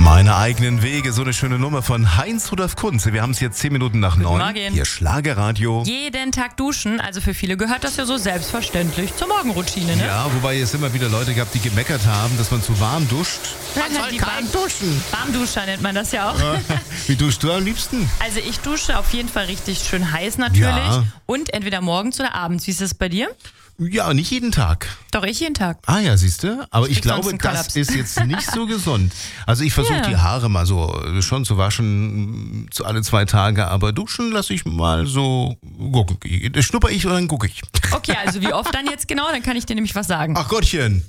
Meine eigenen Wege, so eine schöne Nummer von Heinz-Rudolf Kunze. Wir haben es jetzt 10 Minuten nach 9. Morgen. Hier Schlagerradio. Jeden Tag duschen, also für viele gehört das ja so selbstverständlich zur Morgenroutine, ne? Ja, wobei es immer wieder Leute gab, die gemeckert haben, dass man zu warm duscht. Man soll Die kalt duschen. Warmduscher nennt man das ja auch. Wie duschst du am liebsten? Also ich dusche auf jeden Fall richtig schön heiß natürlich. Ja. Und entweder morgens oder abends. Wie ist das bei dir? Ja, nicht jeden Tag. Doch, ich jeden Tag. Ah ja, siehst du? Aber ich krieg sonst glaube, einen das Kollaps. ist jetzt nicht so gesund. Also ich versuche die Haare mal so schon zu waschen, so alle 2 Tage, aber duschen lasse ich mal so gucken. Schnupper ich und dann gucke ich. Okay, also wie oft dann jetzt genau? Dann kann ich dir nämlich was sagen. Ach Gottchen.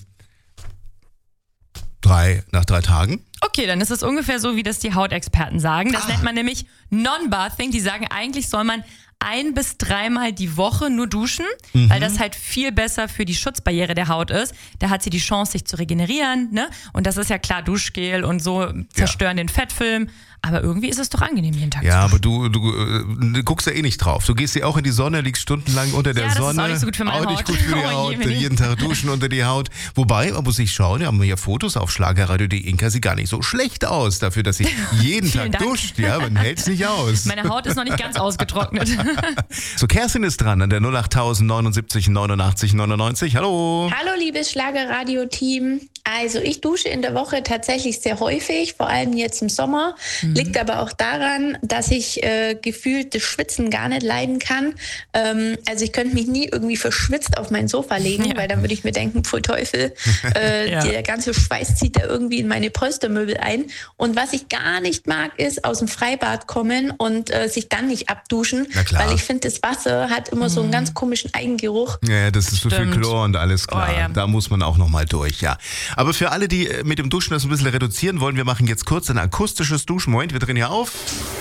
Nach 3 Tagen? Okay, dann ist es ungefähr so, wie das die Hautexperten sagen. Das nennt man nämlich Non-Bathing. Die sagen, eigentlich soll man 1 bis 3 Mal die Woche nur duschen, weil das halt viel besser für die Schutzbarriere der Haut ist. Da hat sie die Chance, sich zu regenerieren, ne? Und das ist ja klar, Duschgel und so zerstören den Fettfilm. Aber irgendwie ist es doch angenehm, jeden Tag Ja, zu aber du guckst ja eh nicht drauf. Du gehst ja auch in die Sonne, liegst stundenlang unter der Ja, das ist Sonne. auch nicht so gut für meine Auch nicht Haut. gut für die Oh je, Haut. Winnie. Jeden Tag duschen unter die Haut. Wobei, man muss ich schauen, wir haben ja Fotos auf Schlagerradio. Die Inka sieht gar nicht so schlecht aus dafür, dass sie jeden Vielen Tag Dank. duscht. Ja, man hält's nicht aus. Meine Haut ist noch nicht ganz ausgetrocknet. So, Kerstin ist dran an der 08000 79 89 99. Hallo. Hallo liebes Schlagerradio-Team. Also ich dusche in der Woche tatsächlich sehr häufig, vor allem jetzt im Sommer. Liegt aber auch daran, dass ich gefühlt das Schwitzen gar nicht leiden kann. Also ich könnte mich nie irgendwie verschwitzt auf mein Sofa legen, weil dann würde ich mir denken, pfui Teufel, der ganze Schweiß zieht da irgendwie in meine Polstermöbel ein. Und was ich gar nicht mag, ist aus dem Freibad kommen und sich dann nicht abduschen, Na klar. weil ich finde, das Wasser hat immer so einen ganz komischen Eigengeruch. Ja, das ist so viel Stimmt. Chlor und alles klar. Oh, ja. Da muss man auch nochmal durch, ja. Aber für alle, die mit dem Duschen das ein bisschen reduzieren wollen, wir machen jetzt kurz ein akustisches Duschen. Moment, wir drehen hier auf.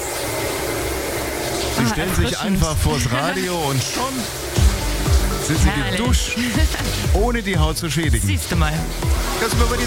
Sie stellen sich erfrischend. einfach vors Radio und schon sind sie Herrlich. geduscht, ohne die Haut zu schädigen. Siehst du mal. Das sind wir bei dir